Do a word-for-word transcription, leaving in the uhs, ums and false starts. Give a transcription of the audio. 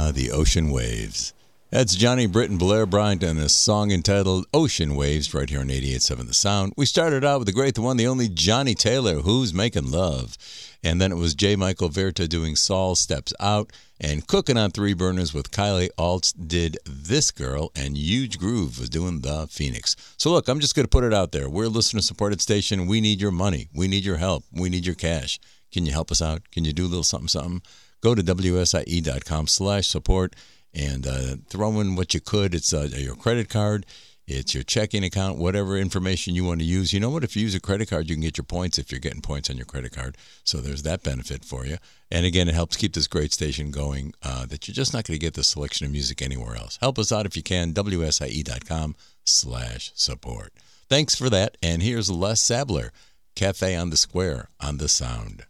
Ah, the ocean waves. That's Johnny Britt and Blair Bryant and a song entitled Ocean Waves right here on eighty-eight point seven The Sound. We started out with the great, the one, the only Johnny Taylor, Who's Making Love. And then it was J. Michael Verta doing Saul Steps Out, and Cooking on Three Burners with Kylie Altz did This Girl, and Huge Groove was doing The Phoenix. So look, I'm just going to put it out there. We're a listener-supported station. We need your money. We need your help. We need your cash. Can you help us out? Can you do a little something, something? Go to W S I E dot com slash support and uh, throw in what you could. It's uh, your credit card. It's your checking account, whatever information you want to use. You know what? If you use a credit card, you can get your points if you're getting points on your credit card. So there's that benefit for you. And again, it helps keep this great station going uh, that you're just not going to get this selection of music anywhere else. Help us out if you can. W S I E dot com slash support. Thanks for that. And here's Les Sabler, Cafe on the Square on the Sound.